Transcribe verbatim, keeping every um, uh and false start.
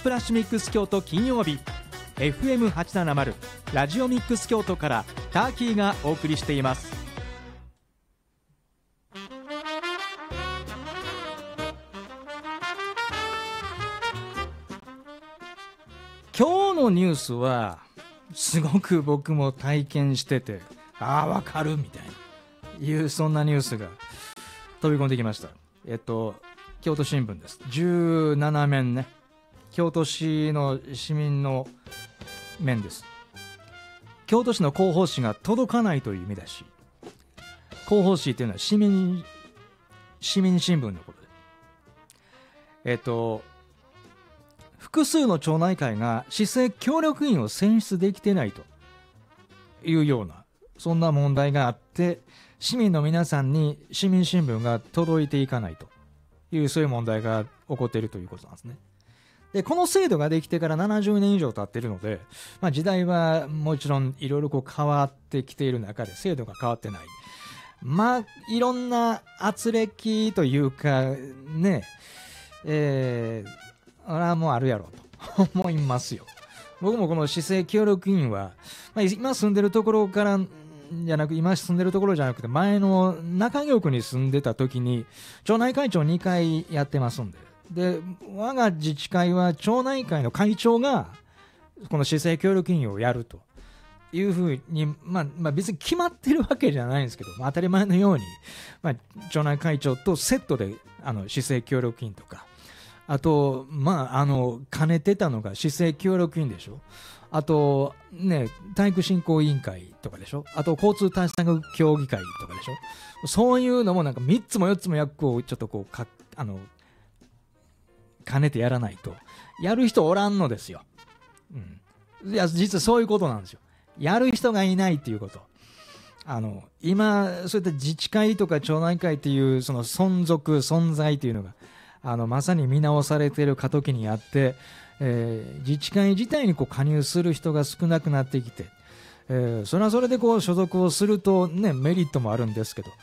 プラッシュミックス京都金曜日 エフエムはちななまる ラジオミックス京都からターキーがお送りしています。今日のニュースはすごく僕も体験してて、ああわかるみたいないうそんなニュースが飛び込んできました。えっと京都新聞です。じゅうななめんね、京都市の市民の面です。京都市の広報誌が届かないという見出し。広報誌っていうのは市民市民新聞のことで、えっと複数の町内会が市政協力員を選出できてないというようなそんな問題があって、市民の皆さんに市民新聞が届いていかないというそういう問題が起こっているということなんですね。でこの制度ができてからななじゅうねん以上経っているので、まあ、時代はもちろんいろいろこう変わってきている中で制度が変わってない、まあいろんな圧力というかねえーあれはもうあるやろうと思いますよ。僕もこの市政協力員は、まあ、今住んでるところからじゃなく今住んでるところじゃなくて前の中京区に住んでた時に町内会長にかいやってますんで、で我が自治会は町内会の会長がこの市政協力員をやるというふうに、まあ、まあ別に決まってるわけじゃないんですけど、まあ、当たり前のように、まあ、町内会長とセットであの市政協力員とか、あと、まあ、あの、兼ねてたのが市政協力員でしょ。あと、ね、体育振興委員会とかでしょ。あと、交通対策協議会とかでしょ。そういうのもなんかみっつもよっつも役をちょっとこう、か、あの、兼ねてやらないと。やる人おらんのですよ。うん。いや、実はそういうことなんですよ。やる人がいないっていうこと。あの、今、そういった自治会とか町内会っていう、その存続、存在っていうのが、あのまさに見直されている過渡期にあって、えー、自治会自体にこう加入する人が少なくなってきて、えー、それはそれでこう所属をすると、ね、メリットもあるんですけど、